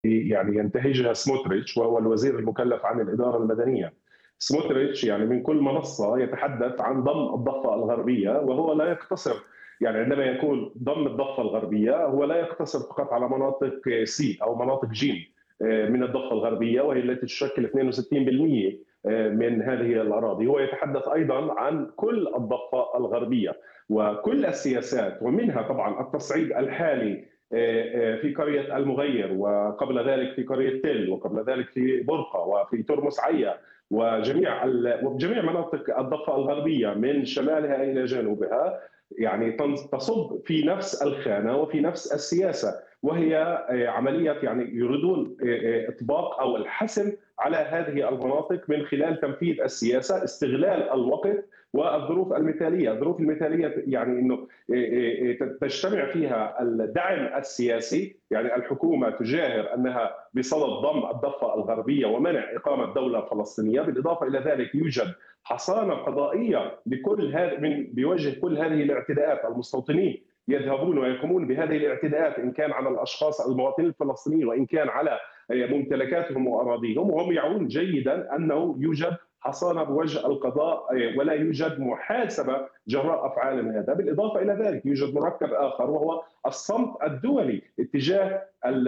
يعني ينتهجها سموتريتش، وهو الوزير المكلف عن الإدارة المدنية. سموتريتش يعني من كل منصة يتحدث عن ضم الضفة الغربية، وهو لا يقتصر، يعني عندما يكون ضم الضفة الغربية هو لا يقتصر فقط على مناطق سي أو مناطق جيم من الضفة الغربية، وهي التي تشكل 62% من هذه الأراضي. هو يتحدث أيضا عن كل الضفة الغربية وكل السياسات، ومنها طبعا التصعيد الحالي في قرية المغير، وقبل ذلك في قرية تل، وقبل ذلك في برقة وفي ترمس عيا، وجميع مناطق الضفة الغربية من شمالها إلى جنوبها، يعني تصب في نفس الخانة وفي نفس السياسة، وهي عملية يعني يريدون إطباق أو الحسم على هذه المناطق من خلال تنفيذ السياسة، استغلال الوقت والظروف المثالية. الظروف المثالية يعني أنه تجتمع فيها الدعم السياسي، يعني الحكومة تجاهر أنها بصدد ضم الضفة الغربية ومنع إقامة دولة فلسطينية. بالإضافة إلى ذلك يوجد حصانة قضائية بكل هذا بوجه كل هذه الاعتداءات. المستوطنين يذهبون ويقومون بهذه الاعتداءات إن كان على الأشخاص المواطنين الفلسطينيين وإن كان على ممتلكاتهم وأراضيهم، وهم يعون جيدا أنه يوجد حصانة بوجه القضاء ولا يوجد محاسبة جراء أفعال هذا. بالإضافة إلى ذلك يوجد مركب آخر وهو الصمت الدولي اتجاه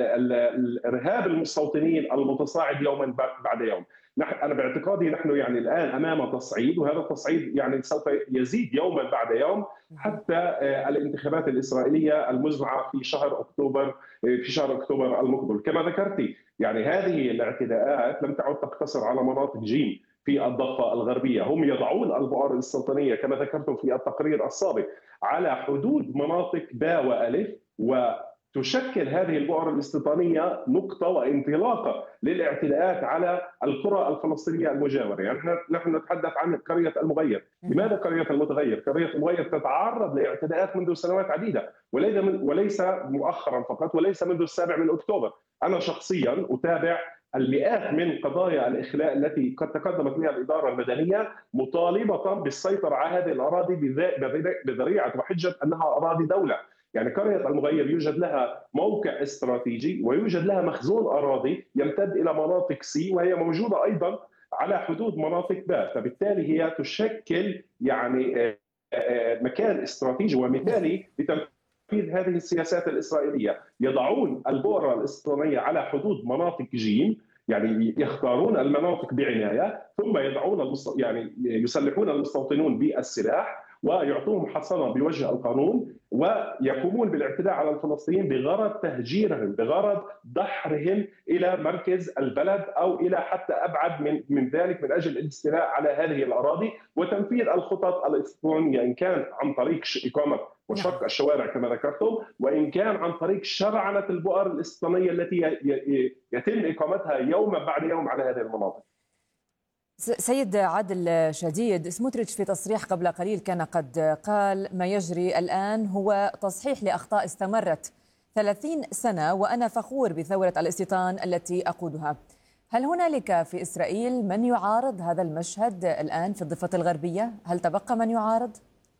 الإرهاب المستوطنين المتصاعد يوما بعد يوم. أنا باعتقادي نحن يعني الآن أمام تصعيد، وهذا التصعيد يعني سوف يزيد يوما بعد يوم حتى الانتخابات الإسرائيلية المزمعة في شهر أكتوبر، في شهر أكتوبر المقبل. كما ذكرتي يعني هذه الاعتداءات لم تعد تقتصر على مناطق جيم في الضفة الغربية. هم يضعون البؤر الاستيطانية كما ذكرتم في التقرير السابق على حدود مناطق باء وألف، وتشكل هذه البؤر الاستيطانية نقطة وانطلاقة للاعتداءات على القرى الفلسطينية المجاورة. يعني نحن نتحدث عن قرية المغير. لماذا قرية المغير؟ قرية المغير تتعرض لاعتداءات منذ سنوات عديدة، وليس مؤخرا فقط، وليس منذ 7 أكتوبر. أنا شخصيا أتابع المئات من قضايا الإخلاء التي قد تقدمت بها الإدارة المدنية مطالبة بالسيطرة على هذه الأراضي بذريعة وحجة أنها أراضي دولة. يعني قرية المغير يوجد لها موقع استراتيجي ويوجد لها مخزون أراضي يمتد إلى مناطق سي، وهي موجودة أيضا على حدود مناطق باء، فبالتالي هي تشكل يعني مكان استراتيجي ومثالي لتنفيذ هذه السياسات الإسرائيلية. يضعون البؤرة الاستيطانية على حدود مناطق جيم، يعني يختارون المناطق بعناية، ثم يضعون يعني يسلحون المستوطنون بالسلاح ويعطوهم حصانة بوجه القانون، ويقومون بالاعتداء على الفلسطينيين بغرض تهجيرهم، بغرض دحرهم إلى مركز البلد أو إلى حتى أبعد من ذلك، من أجل الاستيلاء على هذه الأراضي وتنفيذ الخطط الاستيطانية، إن كان عن طريق إقامة وشق الشوارع كما ذكرتم، وإن كان عن طريق شرعنة البؤر الاستيطانية التي يتم إقامتها يوما بعد يوم على هذه المناطق. سيد عادل شديد، سموتريتش في تصريح قبل قليل كان قد قال ما يجري الآن هو تصحيح لأخطاء استمرت 30 سنة وأنا فخور بثورة الاستيطان التي أقودها. هل هنالك في إسرائيل من يعارض هذا المشهد الآن في الضفة الغربية؟ هل تبقى من يعارض؟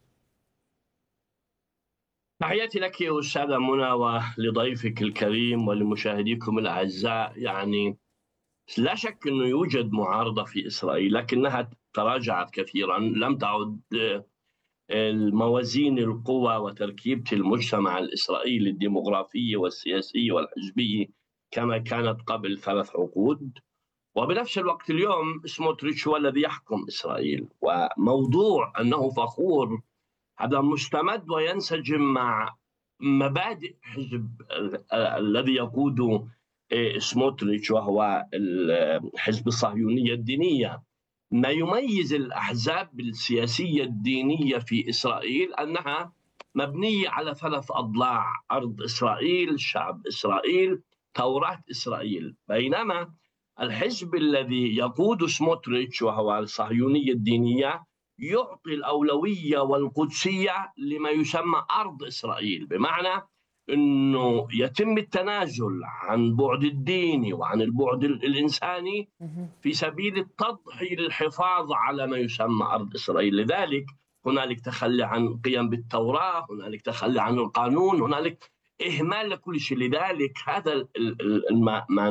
تحياتي لك أستاذة منى ولضيفك الكريم ولمشاهديكم الأعزاء. يعني لا شك أنه يوجد معارضة في إسرائيل، لكنها تراجعت كثيرا. لم تعد الموازين القوى وتركيبة المجتمع الإسرائيلي الديمغرافية والسياسية والحزبية كما كانت قبل 3 عقود. وبنفس الوقت اليوم سموتريتش هو الذي يحكم إسرائيل، وموضوع أنه فخور هذا مستمد وينسجم مع مبادئ حزب الذي يقوده سموتريتش وهو الحزب الصهيونية الدينية. ما يميز الأحزاب السياسية الدينية في إسرائيل أنها مبنية على 3 أضلاع: أرض إسرائيل، شعب إسرائيل، توراة إسرائيل. بينما الحزب الذي يقود سموتريتش وهو الصهيونية الدينية يعطي الأولوية والقدسية لما يسمى أرض إسرائيل، بمعنى أنه يتم التنازل عن بعد الديني وعن البعد الإنساني في سبيل التضحية للحفاظ على ما يسمى أرض إسرائيل. لذلك هنالك تخلي عن قيم بالتوراة، هنالك تخلي عن القانون، هنالك إهمال لكل شيء. لذلك هذا ما